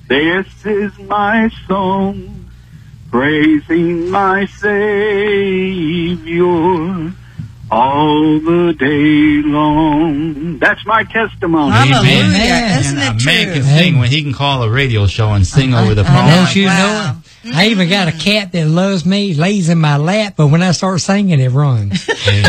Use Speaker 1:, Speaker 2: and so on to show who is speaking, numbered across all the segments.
Speaker 1: This is my song, praising my Savior all the day long. That's my testimony.
Speaker 2: Hallelujah. Isn't it true?
Speaker 3: A man can sing when he can call a radio show and sing over the phone.
Speaker 4: Don't you know it? I even got a cat that loves me, lays in my lap, but when I start singing, it runs.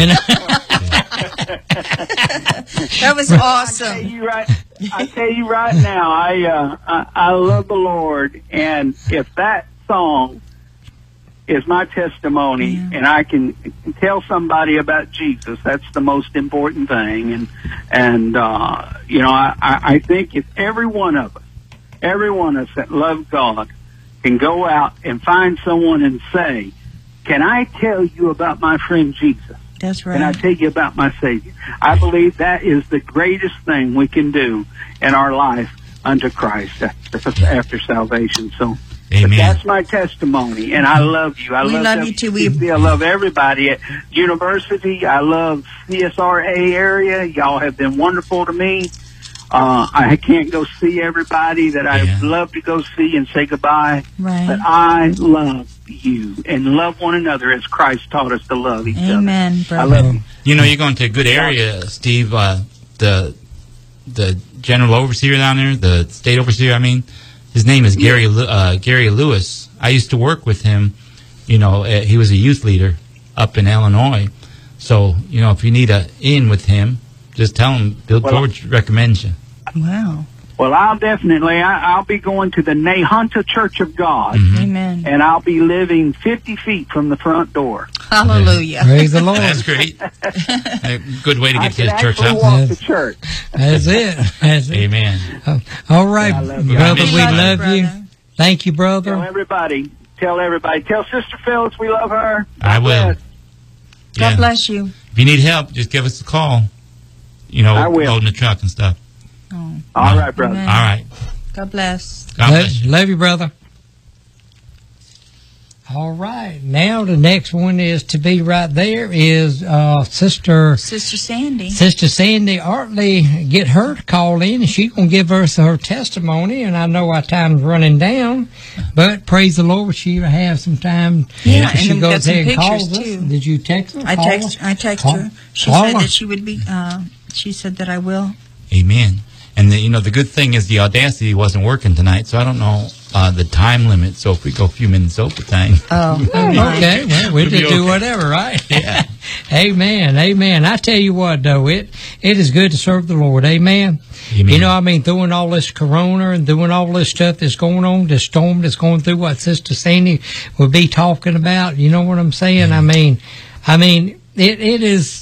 Speaker 2: That was awesome.
Speaker 1: I tell you right now, I love the Lord, and if that song is my testimony, and I can tell somebody about Jesus, that's the most important thing. And you know, I think if every one of us that love God can go out and find someone and say, can I tell you about my friend Jesus?
Speaker 2: That's right.
Speaker 1: Can I tell you about my Savior? I believe that is the greatest thing we can do in our life unto Christ after salvation. So
Speaker 3: Amen.
Speaker 1: that's my testimony, and I love you.
Speaker 2: We love you too.
Speaker 1: I love everybody at University. I love CSRA area. Y'all have been wonderful to me. I can't go see everybody that I'd love to go see and say goodbye, but I love you and love one another as Christ taught us to love each other.
Speaker 2: Amen, brother.
Speaker 1: I love you.
Speaker 3: You know, you're going to a good area, Steve. The general overseer down there, the state overseer, I mean, his name is Gary Lewis. I used to work with him. You know, he was a youth leader up in Illinois. So, you know, if you need an in with him, just tell him Bill George recommends you.
Speaker 2: Wow.
Speaker 1: Well, I'll be going to the Nahunta Church of God.
Speaker 2: Amen.
Speaker 1: And I'll be living 50 feet from the front door.
Speaker 2: Hallelujah.
Speaker 4: Praise the Lord.
Speaker 3: That's great. A good way to get to his church.
Speaker 1: I walk to church.
Speaker 4: That's it. That's it.
Speaker 3: Amen.
Speaker 4: All right, brother, we love you.
Speaker 2: Brother.
Speaker 4: Thank you, brother.
Speaker 1: Tell everybody. Tell Sister Phyllis we love her.
Speaker 3: I will.
Speaker 2: God bless you.
Speaker 3: If you need help, just give us a call. You know,
Speaker 1: I will.
Speaker 3: loading the truck and stuff.
Speaker 2: Oh.
Speaker 1: All right, brother.
Speaker 2: Amen.
Speaker 3: All right.
Speaker 2: God bless.
Speaker 3: God bless you.
Speaker 4: Love you, brother. All right. Now the next one is to be right there is Sister
Speaker 2: Sandy.
Speaker 4: Sister Sandy Artley. Get her to call in, and she's going to give us her testimony. And I know our time's running down, but praise the Lord, she will have some time.
Speaker 2: Yeah,
Speaker 4: she
Speaker 2: and
Speaker 4: goes
Speaker 2: got some
Speaker 4: ahead and calls
Speaker 2: pictures,
Speaker 4: us.
Speaker 2: too.
Speaker 4: Did you text her?
Speaker 2: I text her. She said that she would be. She said that I will.
Speaker 3: Amen. And you know, the good thing is the Audacity wasn't working tonight, so I don't know the time limit. So if we go a few minutes over time,
Speaker 4: okay, well, we just do whatever, right?
Speaker 3: Yeah.
Speaker 4: Amen, amen. I tell you what, though, it is good to serve the Lord. Amen.
Speaker 3: Amen.
Speaker 4: You know, I mean, doing all this corona and doing all this stuff that's going on, the storm that's going through, what Sister Sandy will be talking about. You know what I'm saying?
Speaker 3: Mm-hmm.
Speaker 4: I mean, it is.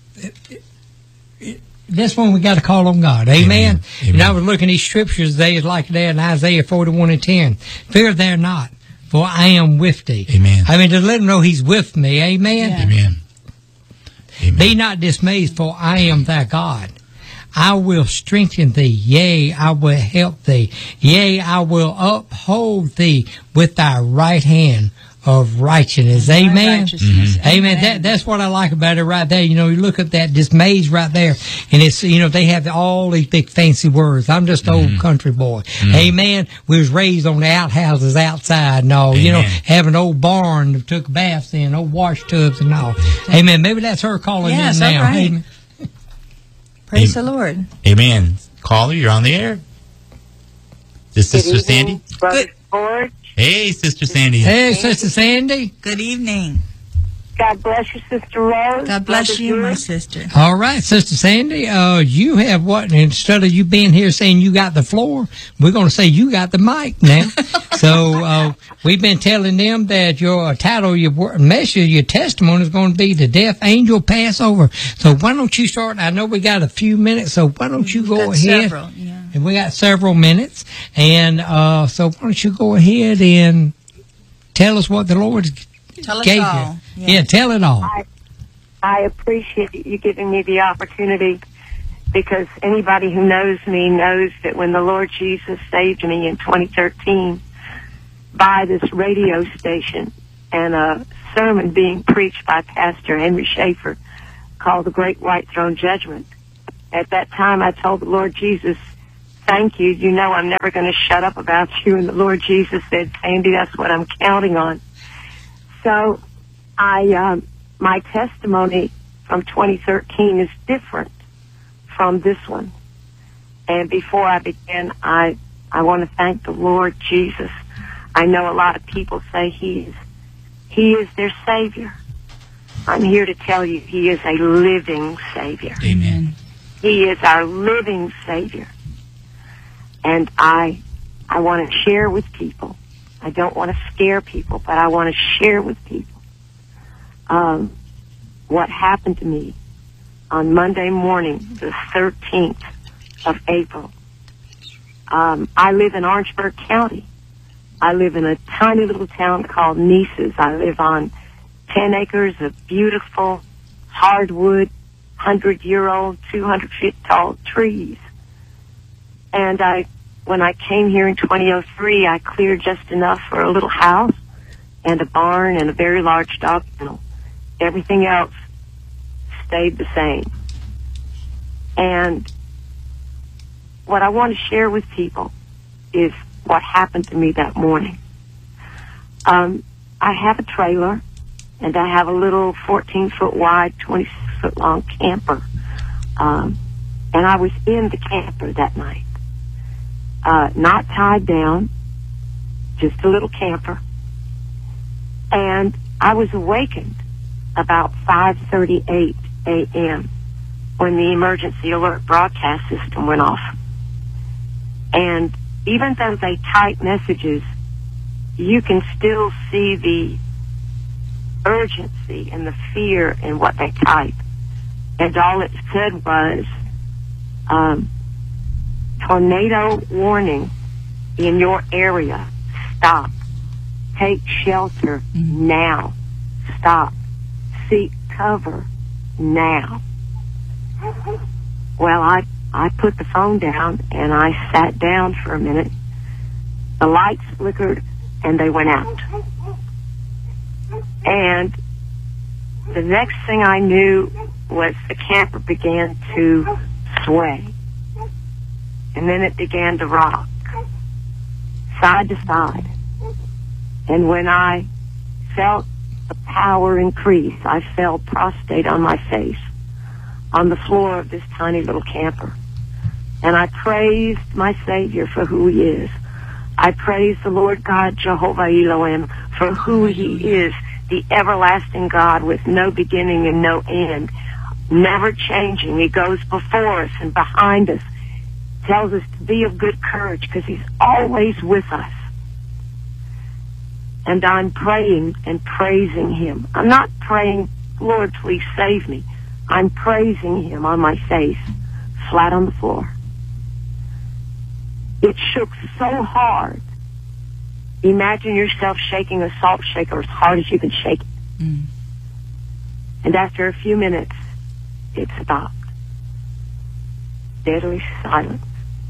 Speaker 4: That's when we got to call on God. Amen. And I was looking at these scriptures today, like that in Isaiah 41:10. Fear thou not, for I am with thee.
Speaker 3: Amen.
Speaker 4: I mean, to let him know he's with me. Amen.
Speaker 2: Yeah.
Speaker 3: Amen. Amen.
Speaker 4: Be not dismayed, for I am thy God. I will strengthen thee. Yea, I will help thee. Yea, I will uphold thee with thy right hand of righteousness. Amen. Amen. That's what I like about it right there. You know, you look at that dismays right there, and it's, you know, they have all these big fancy words. I'm just an old country boy. Amen. We was raised on the outhouses outside and all, you know, have an old barn that took baths in, old wash tubs and all. Amen. Maybe that's her calling in now.
Speaker 2: Right.
Speaker 4: Amen.
Speaker 2: Praise the Lord.
Speaker 3: Amen. Caller, you're on the air. This is Sister Sandy.
Speaker 5: Brother George.
Speaker 3: Hey, Sister Sandy.
Speaker 4: Hey, Sister Sandy.
Speaker 2: Good evening.
Speaker 5: God bless you, Sister Rose.
Speaker 2: God bless
Speaker 5: Brother
Speaker 2: you, my
Speaker 5: George.
Speaker 2: sister.
Speaker 4: All right, Sister Sandy, you have what? Instead of you being here saying you got the floor, we're going to say you got the mic now. So we've been telling them that your title, your message, your testimony is going to be the Deaf Angel Passover. So why don't you start? I know we got a few minutes, so why don't you go ahead?
Speaker 2: Several, yeah.
Speaker 4: And we got several minutes, and so why don't you go ahead and tell us what the Lord
Speaker 2: Tell us
Speaker 4: gave
Speaker 2: all.
Speaker 4: you? Yeah, tell it all.
Speaker 5: I appreciate you giving me the opportunity, because anybody who knows me knows that when the Lord Jesus saved me in 2013 by this radio station and a sermon being preached by Pastor Henry Schaefer called The Great White Throne Judgment, at that time I told the Lord Jesus, thank you. You know I'm never going to shut up about you. And the Lord Jesus said, Sandy, that's what I'm counting on. So my testimony from 2013 is different from this one. And before I begin, I want to thank the Lord Jesus. I know a lot of people say He is their Savior. I'm here to tell you He is a living Savior.
Speaker 3: Amen.
Speaker 5: He is our living Savior. And I want to share with people. I don't want to scare people, but I want to share with people what happened to me on Monday morning, the 13th of April. I live in Orangeburg County. I live in a tiny little town called Nices. I live on 10 acres of beautiful hardwood, 100-year-old, 200-foot tall trees. And when I came here in 2003, I cleared just enough for a little house and a barn and a very large dog kennel. Everything else stayed the same. And what I want to share with people is what happened to me that morning. I have a trailer, and I have a little 14-foot wide, 26-foot long camper. And I was in the camper that night. Not tied down, just a little camper. And I was awakened about 5:38 a.m. when the emergency alert broadcast system went off. And even though they type messages, you can still see the urgency and the fear in what they type. And all it said was, tornado warning in your area. Stop. Take shelter now. Stop. Seek cover now. Well, I put the phone down and I sat down for a minute. The lights flickered and they went out. And the next thing I knew was the camper began to sway. And then it began to rock, side to side. And when I felt the power increase, I fell prostrate on my face on the floor of this tiny little camper. And I praised my Savior for who He is. I praised the Lord God, Jehovah Elohim, for who He is, the everlasting God with no beginning and no end, never changing. He goes before us and behind us, tells us to be of good courage because He's always with us. And I'm praying and praising Him. I'm not praying, Lord, please save me. I'm praising Him on my face, flat on the floor. It shook so hard. Imagine yourself shaking a salt shaker as hard as you can shake it. And after a few minutes, it stopped. Deadly silence.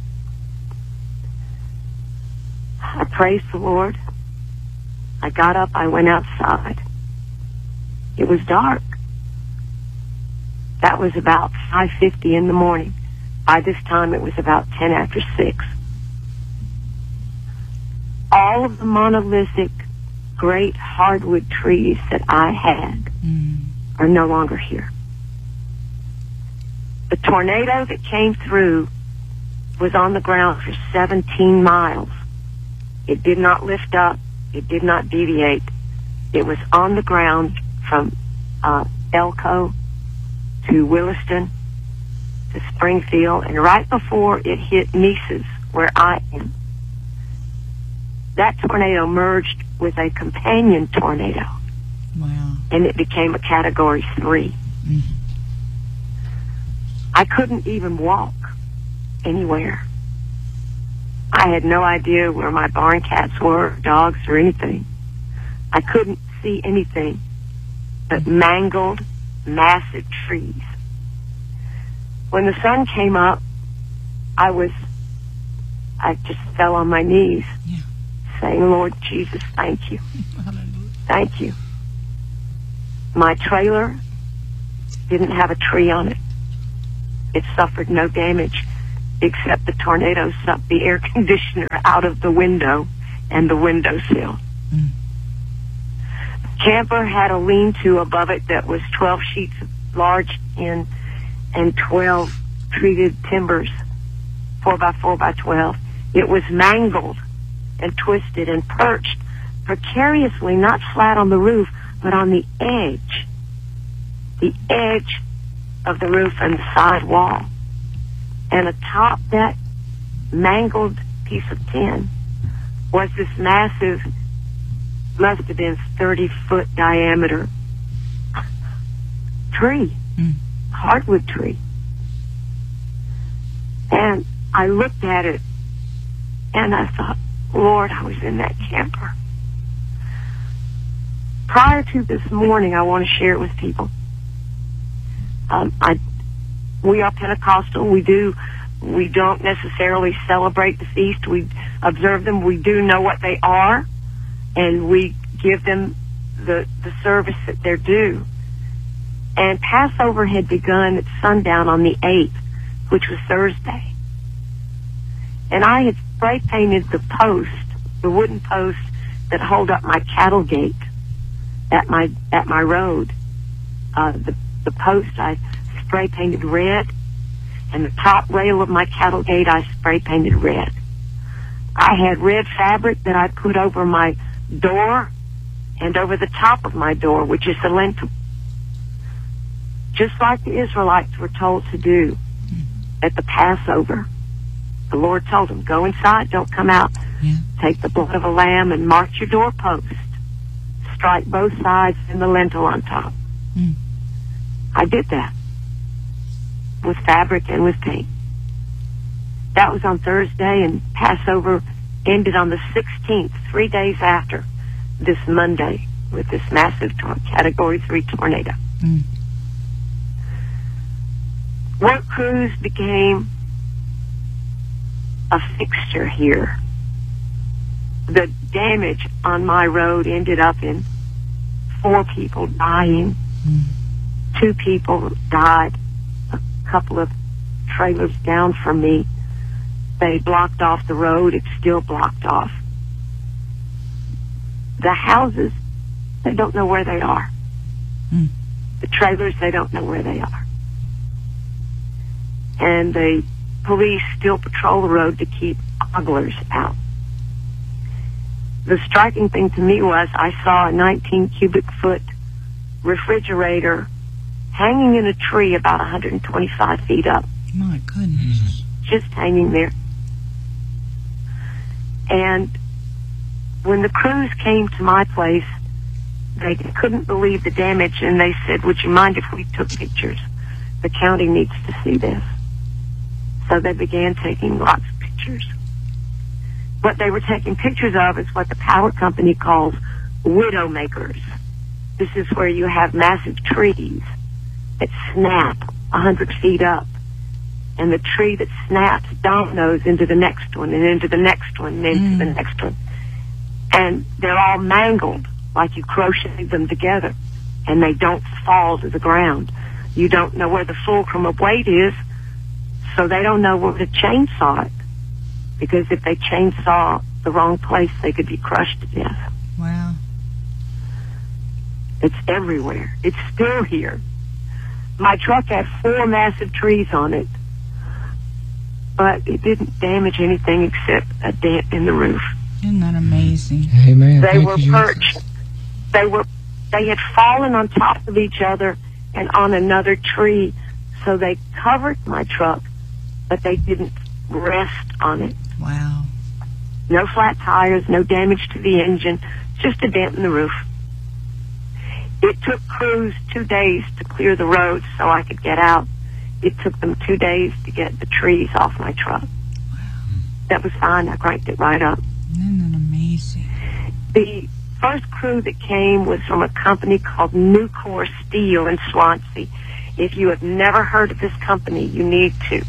Speaker 5: I praised the Lord. I got up, I went outside. It was dark. That was about 5:50 in the morning. By this time, it was about 10 after 6. All of the monolithic, great hardwood trees that I had are no longer here. The tornado that came through was on the ground for 17 miles. It did not lift up. It did not deviate. It was on the ground from Elko to Williston to Springfield, and right before it hit Nices, where I am, that tornado merged with a companion tornado.
Speaker 2: Wow.
Speaker 5: And it became a Category 3. I couldn't even walk anywhere. I had no idea where my barn cats were, dogs, or anything. I couldn't see anything but mangled, massive trees. When the sun came up, I just fell on my knees, saying, Lord Jesus, thank you. Thank you. My trailer didn't have a tree on it. It suffered no damage. except the tornado sucked the air conditioner out of the window and the windowsill. Mm. The camper had a lean-to above it that was 12 sheets of large tin and 12 treated timbers, 4x4x12. It was mangled and twisted and perched precariously, not flat on the roof, but on the edge of the roof and the side wall. And atop that mangled piece of tin was this massive, must have been 30-foot diameter tree, hardwood tree. And I looked at it and I thought, Lord, I was in that camper. Prior to this morning, I want to share it with people. We are Pentecostal. We don't necessarily celebrate the feast. We observe them. We do know what they are, and we give them the service that they're due. And Passover had begun at sundown on the 8th, which was Thursday. And I had spray painted the post, the wooden post that hold up my cattle gate at my road. The post I spray painted red, and the top rail of my cattle gate I spray painted red. I had red fabric that I put over my door and over the top of my door, which is the lintel, just like the Israelites were told to do at the Passover. The Lord told them, go inside, don't come out. Yeah. Take the blood of a lamb and mark your doorpost. Strike both sides and the lintel on top. Mm. I did that with fabric and with paint. That was on Thursday, and Passover ended on the 16th, 3 days after this Monday, with this massive Category 3 tornado. Mm. Work crews became a fixture here. The damage on my road ended up in 4 people dying. 2 people died. A couple of trailers down from me, they blocked off the road. It's still blocked off. The houses, they don't know where they are. Mm. The trailers, they don't know where they are. And the police still patrol the road to keep ogglers out. The striking thing to me was I saw a 19 cubic foot refrigerator hanging in a tree about 125 feet up.
Speaker 2: My goodness.
Speaker 5: Just hanging there. And when the crews came to my place, they couldn't believe the damage, and they said, would you mind if we took pictures? The county needs to see this. So they began taking lots of pictures. What they were taking pictures of is what the power company calls widow makers. This is where you have massive trees that snap 100 feet up. And the tree that snaps dominoes into the next one and into the next one and into the next one. And they're all mangled like you crocheted them together. And they don't fall to the ground. You don't know where the fulcrum of weight is, so they don't know where to chainsaw it. Because if they chainsaw the wrong place, they could be crushed to death.
Speaker 2: Wow.
Speaker 5: It's everywhere. It's still here. My truck had 4 massive trees on it, but it didn't damage anything except a dent in the roof.
Speaker 2: Isn't that amazing?
Speaker 4: Amen.
Speaker 5: They were perched. They had fallen on top of each other and on another tree, so they covered my truck, but they didn't rest on it.
Speaker 2: Wow.
Speaker 5: No flat tires, no damage to the engine, just a dent in the roof. It took crews 2 days to clear the road so I could get out. It took them 2 days to get the trees off my truck. Wow. That was fine. I cranked it right up.
Speaker 2: Isn't that amazing?
Speaker 5: The first crew that came was from a company called Nucor Steel in Swansea. If you have never heard of this company, you need to.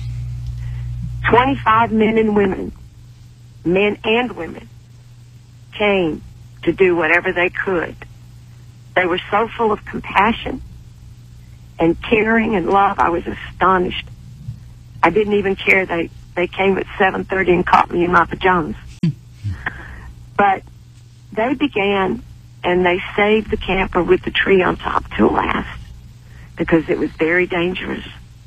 Speaker 5: 25 men and women, men and women, came to do whatever they could. They were so full of compassion and caring and love, I was astonished. I didn't even care they they came at 7:30 and caught me in my pajamas. But they began, and they saved the camper with the tree on top till last, because it was very dangerous.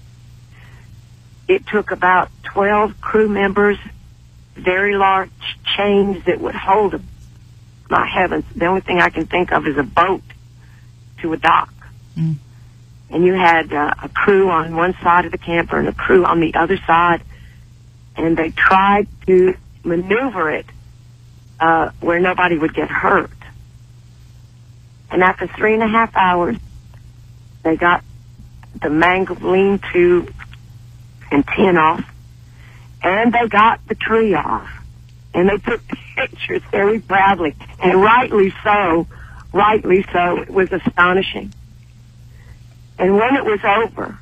Speaker 5: It took about 12 crew members, very large chains that would hold them. My heavens, the only thing I can think of is a boat to a dock. Mm. And you had a crew on one side of the camper and a crew on the other side, and they tried to maneuver it where nobody would get hurt. And after 3.5 hours, they got the mangled lean-to and tin off, and they got the tree off. And they took pictures very proudly, and rightly so. It was astonishing. And when it was over,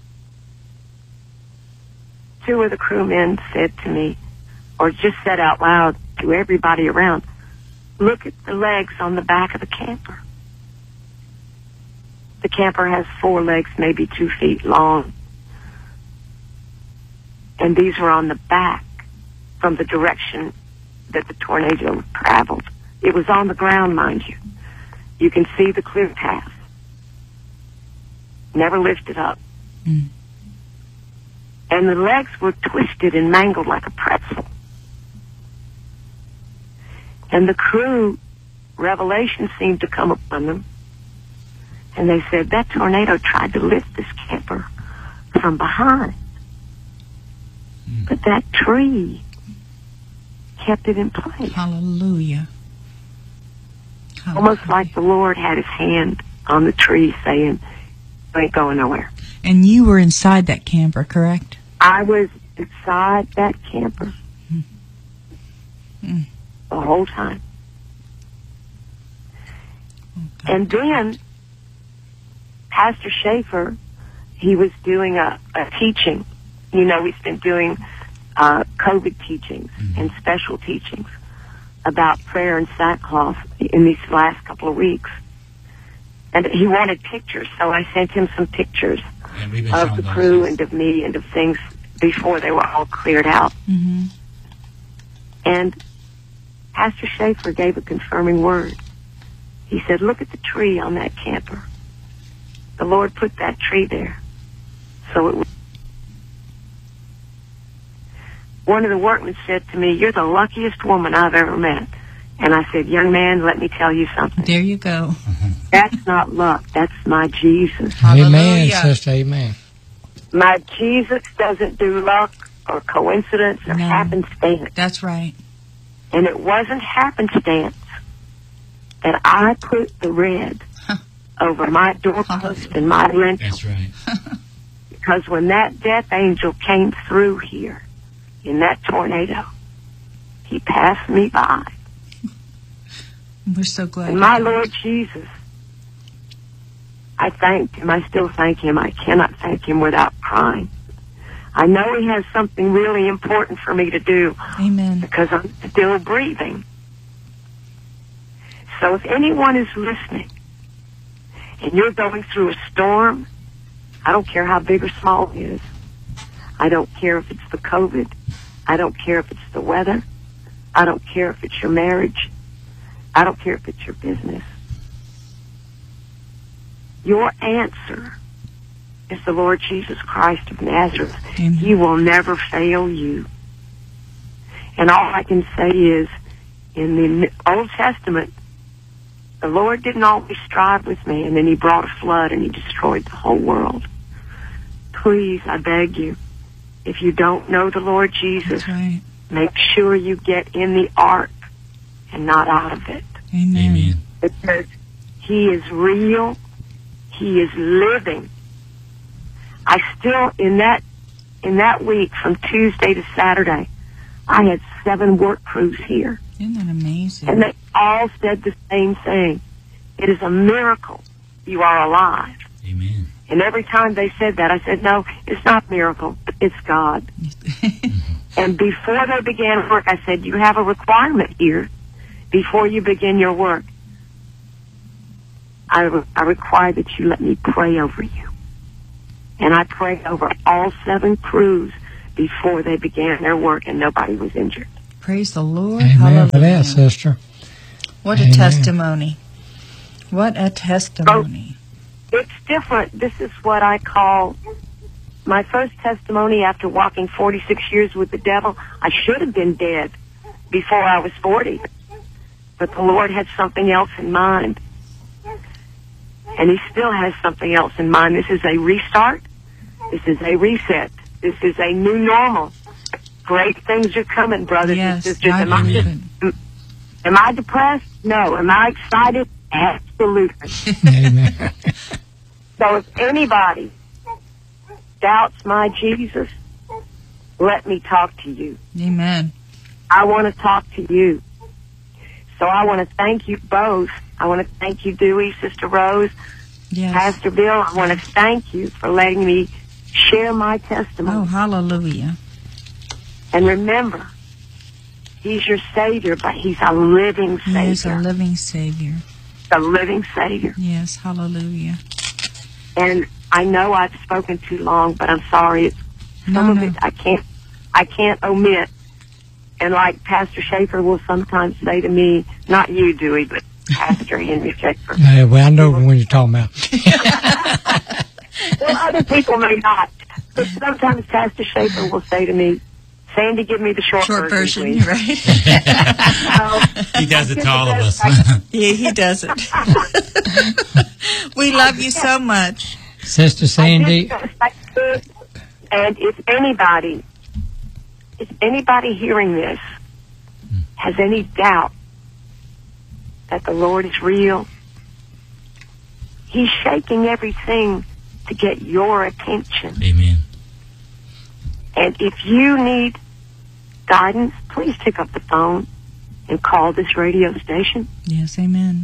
Speaker 5: 2 of the crewmen said to me, or just said out loud to everybody around, "Look at the legs on the back of the camper." The camper has 4 legs, maybe 2 feet long. And these were on the back from the direction that the tornado traveled. It was on the ground, mind you. You can see the clear path. Never lifted up. Mm. And the legs were twisted and mangled like a pretzel. And the crew, revelation seemed to come upon them. And they said, that tornado tried to lift this camper from behind. Mm. But that tree kept it in place.
Speaker 2: Hallelujah.
Speaker 5: Almost like the Lord had his hand on the tree saying, "You ain't going nowhere."
Speaker 2: And you were inside that camper, correct?
Speaker 5: I was inside that camper the whole time. Oh, and then Pastor Schaefer, he was doing a teaching. You know, he's been doing COVID teachings and special teachings about prayer and sackcloth in these last couple of weeks. And he wanted pictures, so I sent him some pictures of the crew and of me and of things before they were all cleared out. Mm-hmm. And Pastor Schaefer gave a confirming word. He said, "Look at the tree on that camper. The Lord put that tree there. So it was." One of the workmen said to me, "You're the luckiest woman I've ever met." And I said, "Young man, let me tell you something.
Speaker 2: There you go.
Speaker 5: That's not luck. That's my Jesus."
Speaker 4: Amen, sister. Amen.
Speaker 5: My Jesus doesn't do luck or coincidence or happenstance.
Speaker 2: That's right.
Speaker 5: And it wasn't happenstance that I put the red over my doorpost and my lintel.
Speaker 3: That's right.
Speaker 5: Because when that death angel came through here in that tornado, he passed me by.
Speaker 2: We're so glad.
Speaker 5: And my Lord Jesus, I thanked him. I still thank him. I cannot thank him without crying. I know he has something really important for me to do.
Speaker 2: Amen.
Speaker 5: Because I'm still breathing. So if anyone is listening and you're going through a storm, I don't care how big or small it is. I don't care if it's the COVID. I don't care if it's the weather. I don't care if it's your marriage. I don't care if it's your business. Your answer is the Lord Jesus Christ of Nazareth.
Speaker 2: Amen.
Speaker 5: He will never fail you. And all I can say is, in the Old Testament, the Lord didn't always strive with me, and then he brought a flood and he destroyed the whole world. Please, I beg you, if you don't know the Lord Jesus,
Speaker 2: right,
Speaker 5: make sure you get in the ark and not out of it.
Speaker 2: Amen.
Speaker 3: Amen.
Speaker 5: Because he is real. He is living. I still, in that week from Tuesday to Saturday, I had 7 work crews here.
Speaker 2: Isn't that amazing?
Speaker 5: And they all said the same thing. It is a miracle you are alive.
Speaker 3: Amen.
Speaker 5: And every time they said that, I said, no, it's not a miracle. It's God. And before they began work, I said, you have a requirement here. Before you begin your work, I require that you let me pray over you. And I prayed over all 7 crews before they began their work, and nobody was injured.
Speaker 2: Praise the Lord.
Speaker 4: Amen
Speaker 2: Hallelujah.
Speaker 4: for that, sister.
Speaker 2: What a testimony. What a testimony.
Speaker 5: It's different. This is what I call my first testimony after walking 46 years with the devil. I should have been dead before I was 40. But the Lord had something else in mind. And He still has something else in mind. This is a restart. This is a reset. This is a new normal. Great things are coming, brothers and sisters. Am I depressed? No. Am I excited? Absolutely.
Speaker 4: Amen.
Speaker 5: So if anybody doubts my Jesus, let me talk to you.
Speaker 2: Amen.
Speaker 5: I want to talk to you. So I want to thank you both. I want to thank you, Dewey, Sister Rose, Pastor Bill. I want to thank you for letting me share my testimony.
Speaker 2: Oh, hallelujah.
Speaker 5: And remember, He's your Savior, but He's a living Savior.
Speaker 2: He is a living Savior.
Speaker 5: A living Savior.
Speaker 2: Yes, hallelujah.
Speaker 5: And I know I've spoken too long, but I'm sorry. Some of it I can't omit. And like Pastor Schaefer will sometimes say to me, not you, Dewey, but Pastor Henry Schaefer.
Speaker 4: Well, I know when you're talking about.
Speaker 5: Well, other people may not. But sometimes Pastor Schaefer will say to me, Sandy, give me the short version, please.
Speaker 2: Right?
Speaker 3: He does it to all of us.
Speaker 2: Yeah, he does it. We love you so much.
Speaker 4: Sister Sandy.
Speaker 5: And if anybody hearing this has any doubt that the Lord is real, He's shaking everything to get your attention.
Speaker 3: Amen.
Speaker 5: And if you need guidance, please pick up the phone and call this radio station.
Speaker 2: Yes, amen.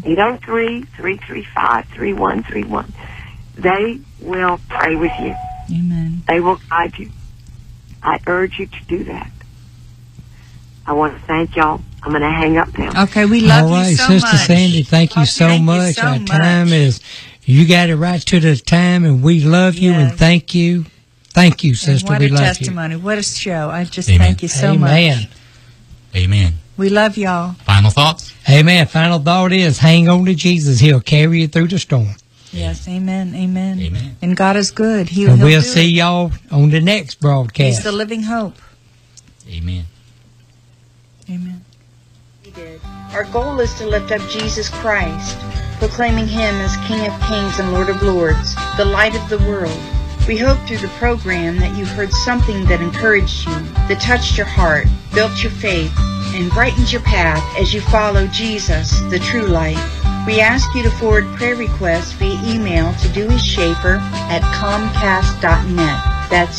Speaker 5: 803-335-3131. They will pray with you.
Speaker 2: Amen.
Speaker 5: They will guide you. I urge you to do that. I want to thank y'all. I'm going to hang up now.
Speaker 2: Okay, we love you so
Speaker 4: Sister
Speaker 2: much.
Speaker 4: Sandy, thank you so much. Our time is, you got it right to the time, and we love you and thank you. Thank you, sister.
Speaker 2: And
Speaker 4: we love
Speaker 2: testimony.
Speaker 4: you.
Speaker 2: What a show. I just
Speaker 3: Amen.
Speaker 2: thank you so much.
Speaker 3: Amen.
Speaker 2: We love y'all.
Speaker 3: Final thoughts?
Speaker 4: Amen. Final thought is, hang on to Jesus. He'll carry you through the storm.
Speaker 2: Yes, amen, amen.
Speaker 3: Amen.
Speaker 2: And God is good.
Speaker 4: And we'll see y'all on the next broadcast.
Speaker 2: He's the living hope.
Speaker 3: Amen.
Speaker 2: Amen.
Speaker 6: We did. Our goal is to lift up Jesus Christ, proclaiming Him as King of Kings and Lord of Lords, the light of the world. We hope through the program that you heard something that encouraged you, that touched your heart, built your faith, and brightened your path as you follow Jesus, the true light. We ask you to forward prayer requests via email to Dewey Schaefer at Comcast.net. That's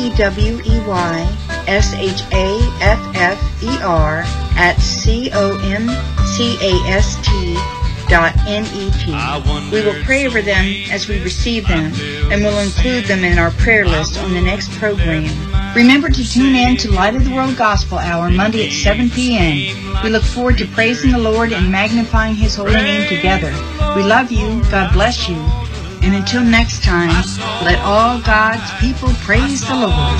Speaker 6: DEWEYSHAFFER at COMCAST.net. We will pray over them as we receive them, and will include them in our prayer list on the next program. Remember to tune in to Light of the World Gospel Hour Monday at 7 p.m. We look forward to praising the Lord and magnifying His holy name together. We love you. God bless you. And until next time, let all God's people praise the Lord.